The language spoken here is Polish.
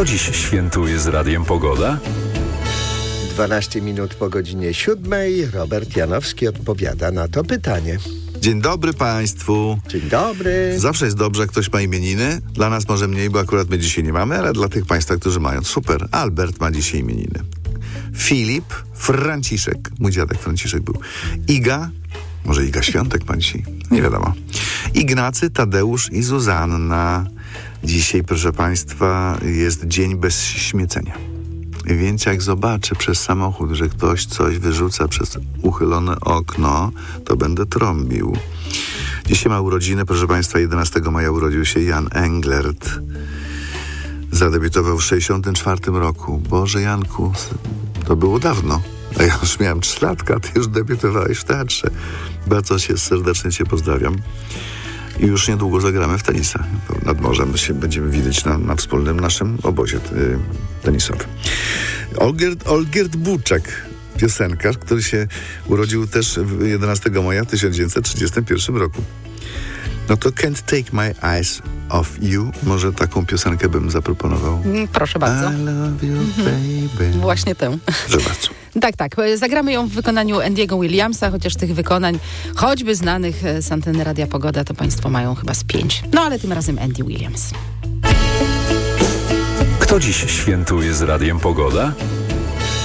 Kto dziś świętuje z Radiem Pogoda? 12 minut po godzinie 7. Robert Janowski odpowiada na to pytanie. Dzień dobry Państwu. Dzień dobry. Zawsze jest dobrze, jak ktoś ma imieniny. Dla nas może mniej, bo akurat my dzisiaj nie mamy, ale dla tych Państwa, którzy mają, super. Albert ma dzisiaj imieniny. Filip, Franciszek, mój dziadek Franciszek był. Iga, może Iga Świątek ma dzisiaj, nie wiadomo. Ignacy, Tadeusz i Zuzanna. Dzisiaj, proszę Państwa, jest dzień bez śmiecenia. Więc jak zobaczę przez samochód, że ktoś coś wyrzuca przez uchylone okno, to będę trąbił. Dzisiaj ma urodziny, proszę Państwa, 11 maja urodził się Jan Englert. Zadebiutował w 1964 roku. Boże Janku, to było dawno. A ja już miałem 3 latka, ty już debiutowałeś w teatrze. Bardzo serdecznie Cię pozdrawiam. I już niedługo zagramy w tenisa. Nad morzem się będziemy widzieć na wspólnym naszym obozie tenisowym. Olgierd Buczek, piosenkarz, który się urodził też 11 maja 1931 roku. No to Can't Take My Eyes Off You. Może taką piosenkę bym zaproponował. Proszę bardzo. I love you, baby. Właśnie tę. Proszę bardzo. Tak. Zagramy ją w wykonaniu Andy'ego Williamsa, chociaż tych wykonań, choćby znanych z anteny Radia Pogoda, to Państwo mają chyba z 5. No ale tym razem Andy Williams. Kto dziś świętuje z Radiem Pogoda?